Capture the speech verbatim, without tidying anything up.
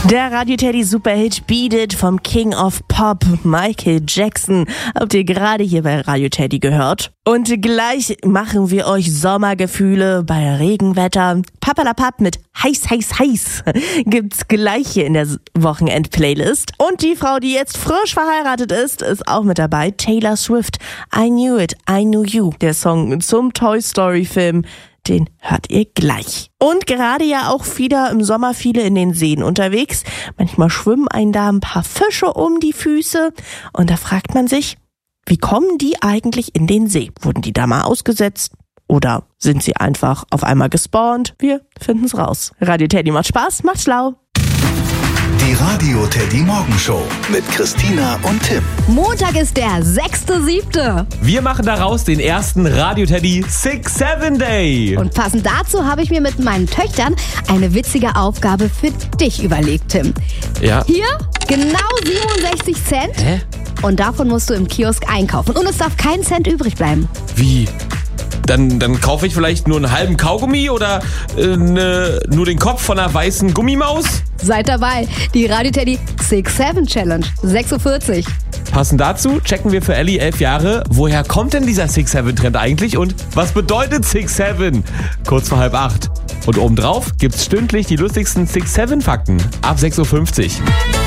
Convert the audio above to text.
Der Radio Teddy Superhit Beat It vom King of Pop, Michael Jackson, habt ihr gerade hier bei Radio Teddy gehört. Und gleich machen wir euch Sommergefühle bei Regenwetter. Papalapap mit heiß, heiß, heiß gibt's gleich hier in der Wochenend-Playlist. Und die Frau, die jetzt frisch verheiratet ist, ist auch mit dabei. Taylor Swift, I Knew It, I Knew You. Der Song zum Toy Story Film, den hört ihr gleich. Und gerade ja auch wieder im Sommer viele in den Seen unterwegs. Manchmal schwimmen einen da ein paar Fische um die Füße. Und da fragt man sich, wie kommen die eigentlich in den See? Wurden die da mal ausgesetzt? Oder sind sie einfach auf einmal gespawnt? Wir finden's raus. Radio Teddy macht Spaß, macht schlau. Die Radio Teddy Morgenshow mit Christina und Tim. Montag ist der sechster siebte Wir machen daraus den ersten Radio Teddy Six Seven Day. Und passend dazu habe ich mir mit meinen Töchtern eine witzige Aufgabe für dich überlegt, Tim. Ja. Hier genau siebenundsechzig Cent. Hä? Und davon musst du im Kiosk einkaufen. Und es darf kein Cent übrig bleiben. Wie? Dann, dann kaufe ich vielleicht nur einen halben Kaugummi oder äh, ne, nur den Kopf von einer weißen Gummimaus? Seid dabei. Die Radio Teddy Six Seven Challenge. sechs Uhr vierzig. Passend dazu checken wir für Ellie, elf Jahre, woher kommt denn dieser Six Seven Trend eigentlich und was bedeutet Six Seven? Kurz vor halb acht. Und obendrauf gibt's stündlich die lustigsten Six Seven Fakten ab sechs Uhr fünfzig.